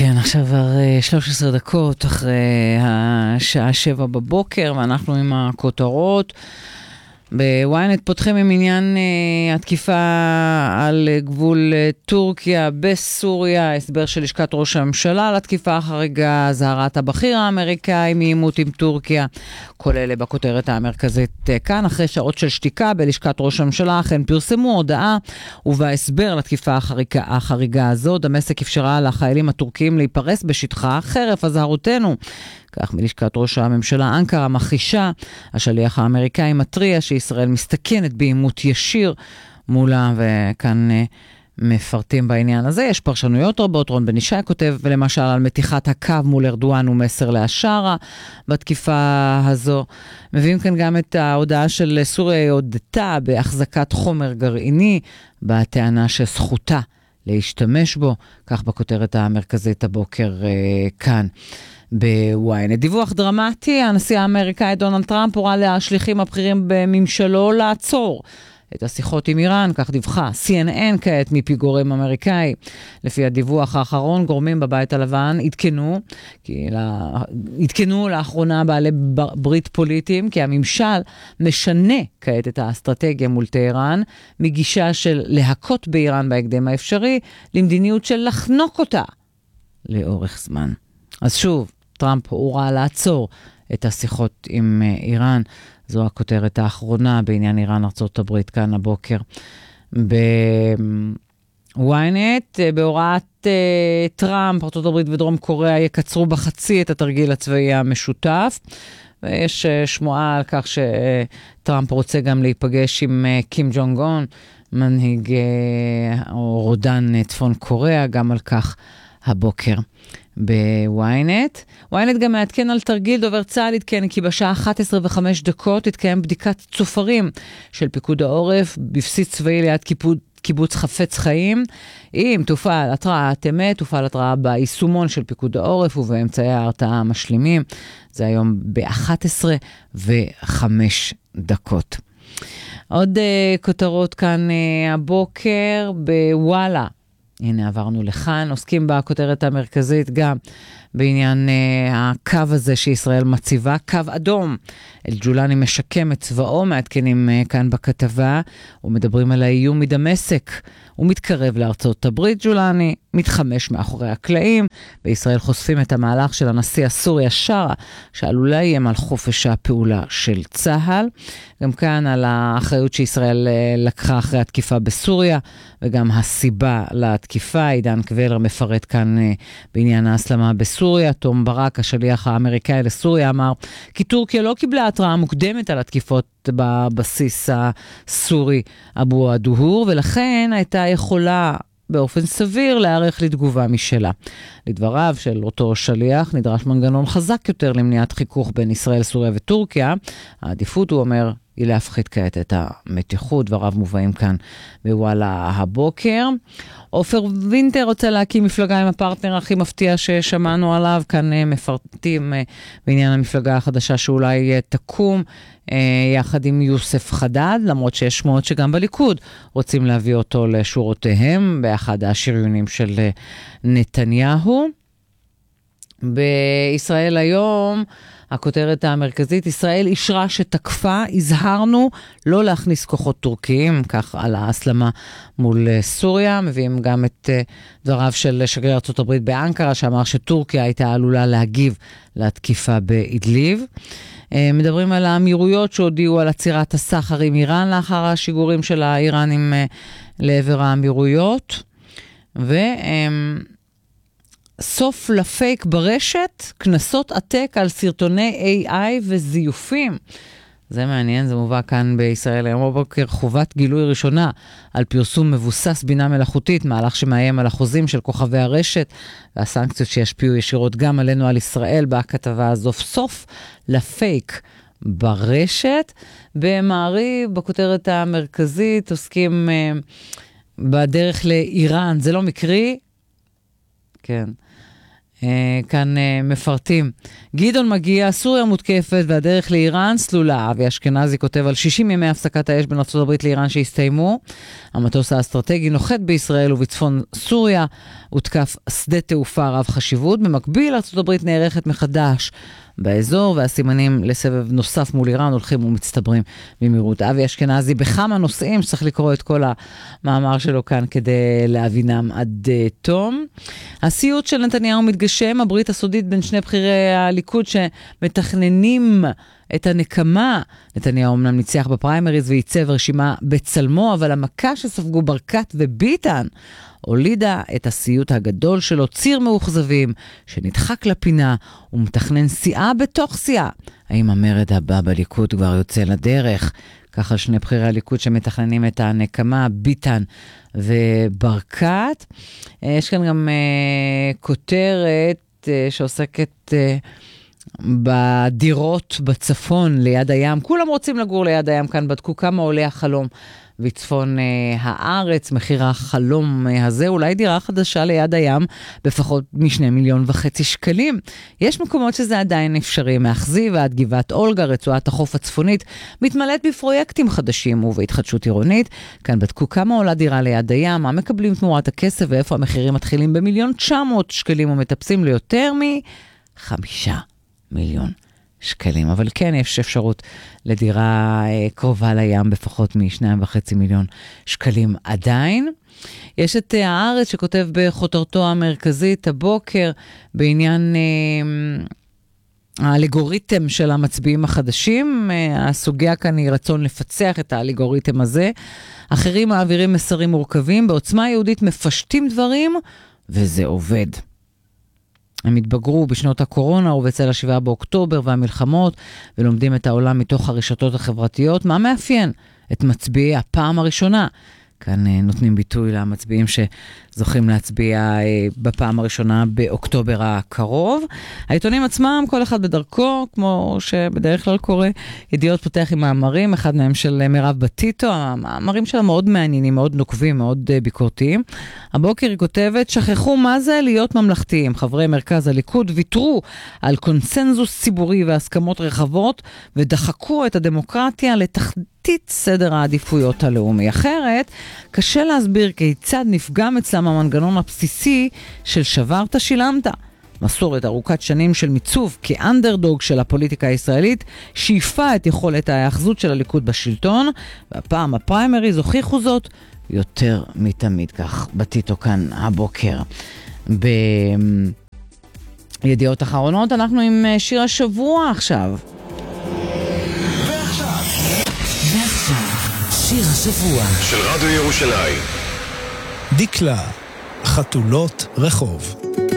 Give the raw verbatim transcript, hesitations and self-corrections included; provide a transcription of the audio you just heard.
כן, עכשיו כבר שלוש עשרה דקות אחרי השעה שבע בבוקר, ואנחנו עם הכותרות. בוויינט פותחים עם עניין uh, התקיפה על גבול uh, טורקיה בסוריה, הסבר של לשכת ראש הממשלה לתקיפה החריגה, זהרת הבכיר האמריקאי מעימות עם טורקיה, כל אלה בכותרת המרכזית uh, כאן. אחרי שעות של שתיקה בלשכת ראש הממשלה אכן פרסמו הודעה ובהסבר לתקיפה החריגה, החריגה הזו, דמשק אפשרה לחיילים הטורקיים להיפרס בשטחה חרף אזהרותינו. כך מלשכת ראש הממשלה אנקרה מכחישה, השליח האמריקאי מטריע שישראל מסתכנת בעימות ישיר מולה, וכאן uh, מפרטים בעניין הזה. יש פרשנויות רבות, רון בן ישי כותב למשל על מתיחת הקו מול ארדואן ומסר לאשרה בתקיפה הזו. מביאים כאן גם את ההודעה של סוריה הודתה בהחזקת חומר גרעיני, בטענה שזכותה להשתמש בו, כך בכותרת המרכזית הבוקר uh, כאן. בוויינט. דיווח דרמטי, הנשיא האמריקאי דונלד טראמפ הורה לשליחים הבכירים בממשלו לעצור את השיחות עם איראן, כך דיווחה סי אן אן כעת מפי גורם אמריקאי. לפי הדיווח האחרון, גורמים בבית הלבן עדכנו, כי לה, עדכנו לאחרונה בעלי ברית פוליטיים, כי הממשל משנה כעת את האסטרטגיה מול טהרן, מגישה של להכות באיראן בהקדם האפשרי, למדיניות של לחנוק אותה לאורך זמן. אז שוב, טראמפ הורה לעצור את השיחות עם איראן. זו הכותרת האחרונה בעניין איראן ארצות הברית כאן הבוקר. בוויינט, בהוראת טראמפ, ארצות הברית ודרום קוריאה יקצרו בחצי את התרגיל הצבאי המשותף. ויש שמועה על כך שטראמפ רוצה גם להיפגש עם קים ג'ונג און, מנהיג או רודן צפון קוריאה, גם על כך הבוקר. בוויינט. וויינט גם מעדכן על תרגיל, דובר צה"ל עדכן כי בשעה אחת עשרה וחמש דקות תתקיים בדיקת צופרים של פיקוד העורף בבסיס צבאי ליד קיבוץ, קיבוץ חפץ חיים. אם תופעל התרעת אמת, תופעל התרעה ביישומון של פיקוד העורף ובאמצעי ההרתעה המשלימים. זה היום ב-אחת עשרה וחמש דקות. עוד uh, כותרות כאן uh, הבוקר בוואלה. הנה עברנו לכאן, עוסקים בכותרת המרכזית גם בעניין uh, הקו הזה שישראל מציבה, קו אדום. אל-ג'ולני משקם את צבאו, מעדכנים uh, כאן בכתבה, ומדברים על האיום מדמשק. הוא מתקרב לארצות הברית, ג'ולני מתחמש מאחורי הקלעים. בישראל חושפים את המהלך של הנשיא הסורי השרה, שעלולה יהיה על חופש הפעולה של צהל. גם כאן על האחריות שישראל לקחה אחרי התקיפה בסוריה, וגם הסיבה לתקיפה. עידן קבלר מפרט כאן בעניין ההסלמה בסוריה. תום ברק, השליח האמריקאי לסוריה, אמר כי טורקיה לא קיבלה התראה מוקדמת על התקיפות בבסיס הסורי אבו הדוהור, ולכן הייתה יכולה באופן סביר להיערך לתגובה משלה. לדבריו של אותו שליח, נדרש מנגנון חזק יותר למניעת חיכוך בין ישראל, סוריה וטורקיה. העדיפות, הוא אומר, היא להפחית כעת את המתיחות. דבריו מובאים כאן בוואלה הבוקר. עופר וינטר רוצה להקים מפלגה עם הפרטנר הכי מפתיע ששמענו עליו. כאן מפרטים בעניין המפלגה החדשה שאולי תקום יחד עם יוסף חדד, למרות שיש שמועות שגם בליכוד רוצים להביא אותו לשורותיהם באחד השריונים של נתניהו. בישראל היום, הכותרת המרכזית, ישראל אישרה שתקפה, הזהרנו לא להכניס כוחות טורקיים, כך על ההסלמה מול סוריה. מביאים גם את דבריו של שגריר ארצות הברית באנקרה, שאמר שטורקיה הייתה עלולה להגיב לתקיפה באדליב. מדברים על האמירויות שהודיעו על עצירת הסחר עם איראן לאחר השיגורים של האיראנים לעבר האמירויות. וסוף לפייק ברשת, כנסות עתק על סרטוני איי איי וזיופים. זה מעניין, זה מובא כאן בישראל היום בבוקר. חובת גילוי ראשונה על פרסום מבוסס בינה מלאכותית, מהלך שמאיים על החוזים של כוכבי הרשת, והסנקציות שישפיעו ישירות גם עלינו, על ישראל, בכתבה הזו. סוף לפייק ברשת. במעריב, בכותרת המרכזית, עוסקים uh, בדרך לאיראן. זה לא מקרי, כן. כאן מפרטים. גדעון מגיע, סוריה מותקפת והדרך לאיראן סלולה. אבי אשכנזי כותב על שישים ימי הפסקת האש בין ארצות הברית לאיראן שהסתיימו. המטוס האסטרטגי נוחת בישראל ובצפון סוריה. הותקף שדה תעופה רב חשיבות. במקביל ארצות הברית נערכת מחדש באזור, והסימנים לסבב נוסף מול איראן הולכים ומצטברים במהירות. אבי אשכנזי בכמה נושאים שצריך לקרוא את כל המאמר שלו כאן כדי להבינם עד uh, תום. הסיוט של נתניהו מתגשם, הברית הסודית בין שני בחירי הליכוד שמתכננים את הנקמה. נתניהו אמנם ניצח בפריימריז וייצב רשימה בצלמו, אבל המכה שספגו ברקת וביטן הולידה את הסיוט הגדול שלו, ציר מאוכזבים שנדחק לפינה ומתכנן סיעה בתוך סיעה. האם המרד הבא בליכוד כבר יוצא לדרך? ככה שני בחירי הליכוד שמתכננים את הנקמה, ביטן וברקת. יש כאן גם uh, כותרת uh, שעוסקת uh, בדירות בצפון ליד הים. כולם רוצים לגור ליד הים, כאן בדקו כמה עולה החלום בצפון אה, הארץ, מחיר החלום אה, הזה, אולי דירה חדשה ליד הים בפחות משני מיליון וחצי שקלים. יש מקומות שזה עדיין אפשרי, מאחזי ועד גבעת אולגה, רצועת החוף הצפונית, מתמלאת בפרויקטים חדשים ובהתחדשות עירונית. כאן בדקו כמה עולה דירה ליד הים, מה מקבלים תמורת הכסף ואיפה המחירים מתחילים במיליון תשע מאות שקלים ומטפסים ליותר מחמישה מיליון שקלים. אבל כן, יש אפשרות לדירה אה, קרובה לים בפחות משניים וחצי מיליון שקלים עדיין. יש את אה, הארץ שכותב בחותרתו המרכזית הבוקר בעניין אה, האלגוריתם של המצביעים החדשים. אה, הסוגיה כאן היא רצון לפצח את האלגוריתם הזה. אחרים מעבירים מסרים מורכבים, בעוצמה יהודית מפשטים דברים וזה עובד. הם התבגרו בשנות הקורונה ובצל השבעה באוקטובר והמלחמות, ולומדים את העולם מתוך הרשתות החברתיות. מה מאפיין את מצביעי הפעם הראשונה? כאן נותנים ביטוי למצביעים שזוכים להצביע בפעם הראשונה באוקטובר הקרוב. העיתונים עצמם, כל אחד בדרכו, כמו שבדרך כלל קורה, ידיעות פותח עם מאמרים, אחד מהם של מירב בטיטו, המאמרים שלה מאוד מעניינים, מאוד נוקבים, מאוד ביקורתיים. הבוקר היא כותבת, שכחו מה זה להיות ממלכתיים. חברי מרכז הליכוד ויתרו על קונסנזוס ציבורי והסכמות רחבות, ודחקו את הדמוקרטיה לתחתית סדר העדיפויות הלאומי. אחרת, קשה להסביר כיצד נפגם אצלם המנגנון הבסיסי של שברת שילמת. מסורת ארוכת שנים של מיצוב כאנדרדוג של הפוליטיקה הישראלית, שאיפה את יכולת ההאחזות של הליכוד בשלטון, והפעם הפריימריז הוכיחו זאת יותר מתמיד. כך בטיטו כאן הבוקר. בידיעות אחרונות אנחנו עם שיר השבוע עכשיו. שיר השבוע של רדיו ירושלים. דקלה, חתולות רחוב.